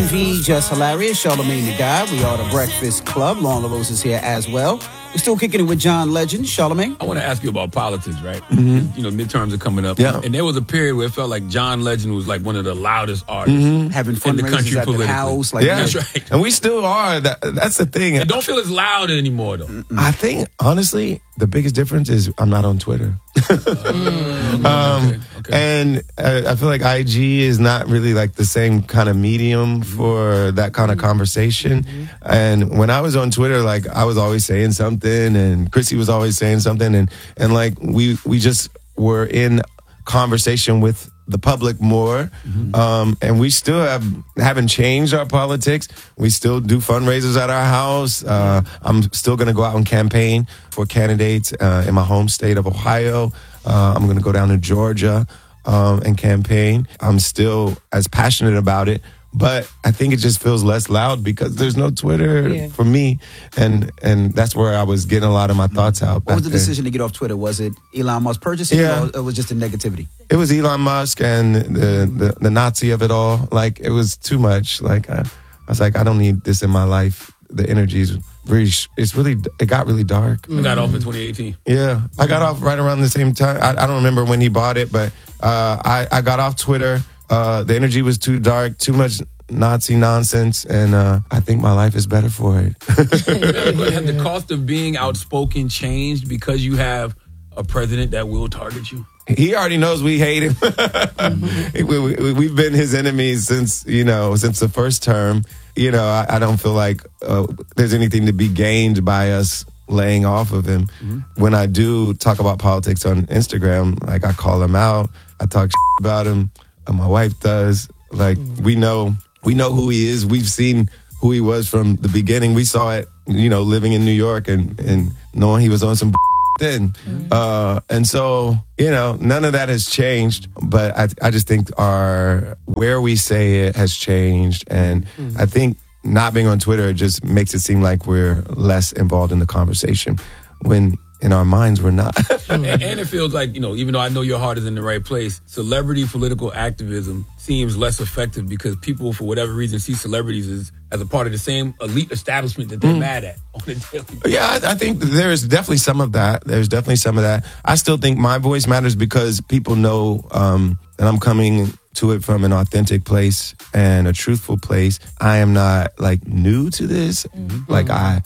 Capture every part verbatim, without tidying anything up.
V, Just Hilarious, Charlamagne the Guy. We are the Breakfast Club. Lauren LaRose is here as well. We're still kicking it with John Legend. Charlamagne? I want to ask you about politics, right? Mm-hmm. You know, midterms are coming up. Yeah. And there was a period where it felt like John Legend was like one of the loudest artists Mm-hmm. Having in the fundraisers country at the politically. house. Like, Yeah, That's right. and we still are. That, that's the thing. It don't feel as loud anymore, though. I think, honestly, the biggest difference is I'm not on Twitter. Mm, um, okay, okay. And I, I feel like I G is not really like the same kind of medium for that kind of conversation. And when I was on Twitter, like I was always saying something, and Chrissy was always saying something, and and like we we just were in conversation with the public more, mm-hmm. um, and we still have haven't changed our politics. We still do fundraisers at our house. Uh, I'm still going to go out and campaign for candidates uh, in my home state of Ohio. Uh, I'm going to go down to Georgia um, and campaign. I'm still as passionate about it, but I think it just feels less loud because there's no Twitter Yeah. for me, and and that's where I was getting a lot of my thoughts out. what was back the then. decision to get off Twitter? Was it Elon Musk purchasing Yeah. it, or it was just the negativity? It was Elon Musk and the, the, the Nazi of it all. Like, it was too much. Like, I, I was like, I don't need this in my life. The energy is really, it's really, it got really dark. I got off in twenty eighteen. Yeah. I got off right around the same time. I, I don't remember when he bought it, but uh, I, I got off Twitter. Uh, the energy was too dark, too much Nazi nonsense, and uh, I think my life is better for it. Have the cost of being outspoken changed because you have a president that will target you? He already knows we hate him. we, we, we've been his enemies since, you know, since the first term. You know, I, I don't feel like uh, there's anything to be gained by us laying off of him. Mm-hmm. When I do talk about politics on Instagram, like I call him out, I talk about him, and my wife does. Like, mm-hmm. we know, we know who he is. We've seen who he was from the beginning. We saw it, you know, living in New York and, and knowing he was on some then. Mm-hmm. Uh, and so, you know, none of that has changed, but I, I just think our, where we say it has changed. And mm-hmm. I think not being on Twitter just makes it seem like we're less involved in the conversation when in our minds we're not. and, and it feels like, you know, even though I know your heart is in the right place, celebrity political activism seems less effective because people, for whatever reason, see celebrities as, as a part of the same elite establishment that they're mm. mad at on a daily basis. Yeah, I, I think there's definitely some of that. There's definitely some of that. I still think my voice matters because people know um, that I'm coming to it from an authentic place and a truthful place. I am not like new to this. Mm-hmm. Like I,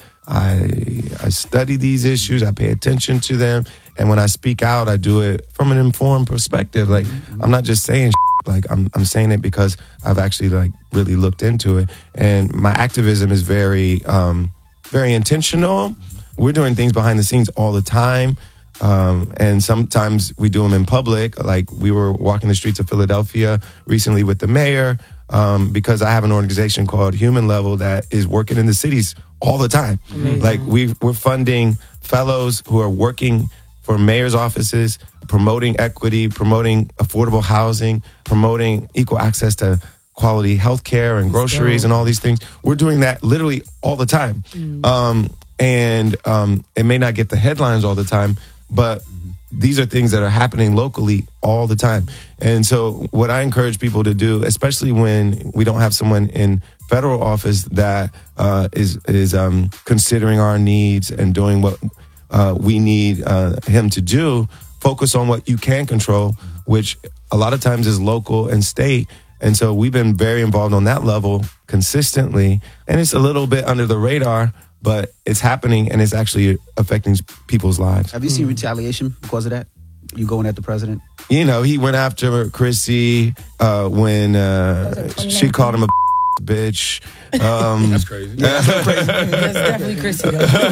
I, I study these issues. I pay attention to them, and when I speak out, I do it from an informed perspective. Like mm-hmm. I'm not just saying. Like I'm, I'm saying it because I've actually like really looked into it, and my activism is very, um, very intentional. We're doing things behind the scenes all the time. Um, and sometimes we do them in public. Like we were walking the streets of Philadelphia recently with the mayor, um, because I have an organization called Human Level that is working in the cities all the time. Amazing. Like we we're funding fellows who are working for mayor's offices, promoting equity, promoting affordable housing, promoting equal access to quality healthcare and groceries and all these things. We're doing that literally all the time. Mm. Um, and um, it may not get the headlines all the time, but these are things that are happening locally all the time. And so what I encourage people to do, especially when we don't have someone in federal office that uh, is, is um, considering our needs and doing what uh, we need uh, him to do, focus on what you can control, which a lot of times is local and state. And so we've been very involved on that level consistently. And it's a little bit under the radar, but it's happening and it's actually affecting people's lives. Have you seen retaliation because of that? You going at the president? You know, he went after Chrissy uh, when uh, she called him a bitch. Um, That's crazy. Yeah, that's crazy. That's definitely Chrissy.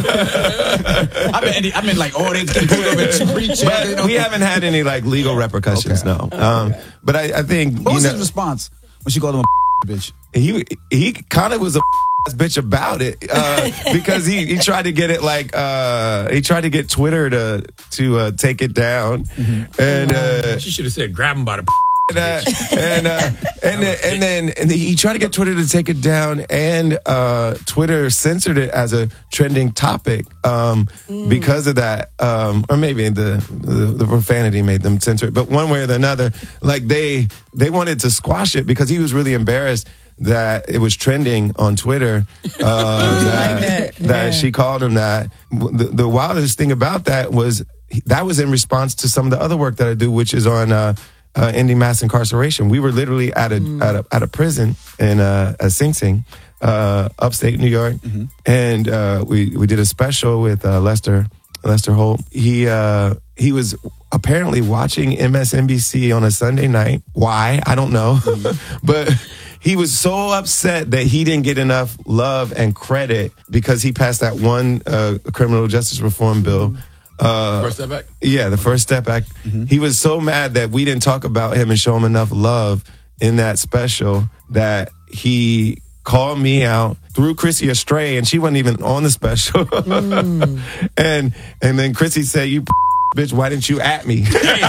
I mean, I mean, like, oh, they can pull over and preach. But we haven't had any like legal repercussions, Okay. no. Um, but I, I think What you was know, his response when she called him a bitch? he he kind of was a bitch about it uh, because he, he tried to get it like uh, he tried to get Twitter to to uh, take it down, mm-hmm. and uh, She should have said, grab him by the and uh, and uh, and, then, and then and he tried to get Twitter to take it down, and uh, Twitter censored it as a trending topic um, mm. because of that, um, or maybe the, the the profanity made them censor it. But one way or another, like they they wanted to squash it because he was really embarrassed that it was trending on Twitter. Uh, that that. that Yeah. she called him that. The, the wildest thing about that was that was in response to some of the other work that I do, which is on uh, uh, ending mass incarceration. We were literally at a Mm. at a, at a prison in uh, a Sing Sing, uh, upstate New York, Mm-hmm. and uh, we we did a special with uh, Lester Lester Holt. He uh, he was apparently watching M S N B C on a Sunday night. Why? I don't know, Mm-hmm. but. He was so upset that he didn't get enough love and credit because he passed that one uh, criminal justice reform bill. Uh, First Step Back? Yeah, the First Step Back. Mm-hmm. He was so mad that we didn't talk about him and show him enough love in that special that he called me out, threw Chrissy astray, and she wasn't even on the special. Mm. and and then Chrissy said, "You bitch, why didn't you at me?"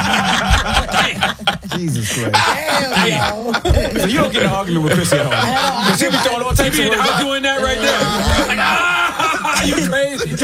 Jesus Christ. Hell no. So you don't get in an argument with Chrissy at all. Because she be throwing all types of I words was out. doing that right there. Like, ah, you crazy.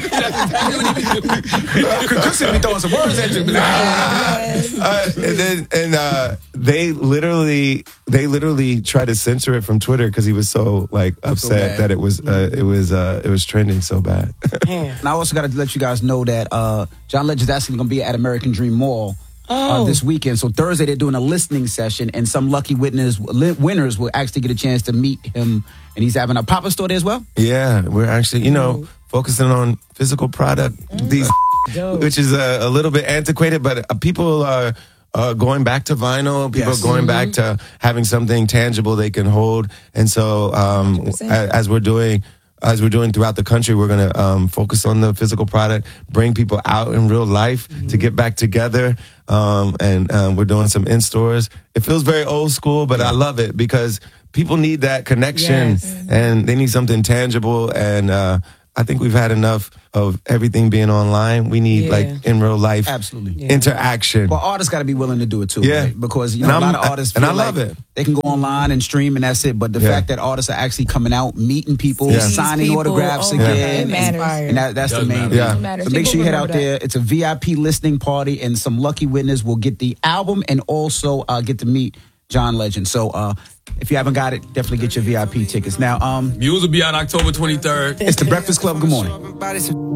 Chrissy be throwing some words at you. Be like, uh, and then and uh, they literally they literally tried to censor it from Twitter because he was so like upset bad. that it was uh, it was uh, it was trending so bad. And I also got to let you guys know that uh, John Legend's actually going to be at American Dream Mall uh, Oh. this weekend. So Thursday they're doing a listening session, and some lucky winners li- winners will actually get a chance to meet him. And he's having a pop-up store there as well. Yeah, we're actually you know focusing on physical product these, Dope. which is a, a little bit antiquated, but uh, people are. Uh, going back to vinyl, people Yes. are going back to having something tangible they can hold, and so um, one hundred percent. a- as we're doing, as we're doing throughout the country, we're going to um, focus on the physical product, bring people out in real life to get back together, um, and um, we're doing some in stores. It feels very old school, but I love it because people need that connection, Yes. and they need something tangible, and uh, I think we've had enough of everything being online. We need Yeah. like in real life Absolutely. Yeah. interaction. Well, artists got to be willing to do it too, Yeah. right? Because you And know a I'm- lot of artists and feel I love like it. they can go online and stream and that's it. But the Yeah. fact that artists are actually coming out, meeting people, Yeah. signing People, autographs oh, again, it and- matters. and that, that's Does the main matter. thing. Yeah. It matters. So make People sure you head out remember there. It's a V I P listening party, and some lucky winners will get the album and also uh, get to meet John Legend. So uh, if you haven't got it, definitely get your V I P tickets. Now, um, Muse will be out October twenty-third. it's the Breakfast Club. Good morning.